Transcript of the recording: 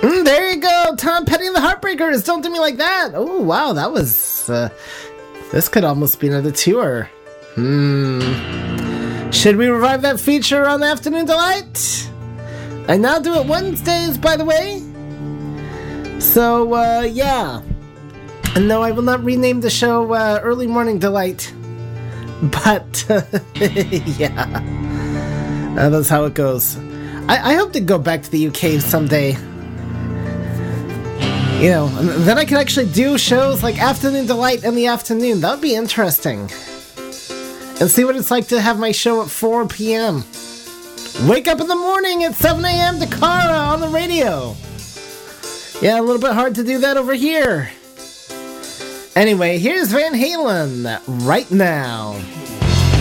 There you go, Tom Petty and the Heartbreakers. Don't do me like that. Oh, wow, that was... this could almost be another tour. Should we revive that feature on Afternoon Delight? I now do it Wednesdays, by the way. So, yeah. And no, I will not rename the show Early Morning Delight. But, yeah. That's how it goes. I hope to go back to the UK someday. You know, then I could actually do shows like Afternoon Delight in the afternoon. That would be interesting. And see what it's like to have my show at 4 p.m. Wake up in the morning at 7 a.m. to Kara on the radio. Yeah, a little bit hard to do that over here. Anyway, here's Van Halen right now.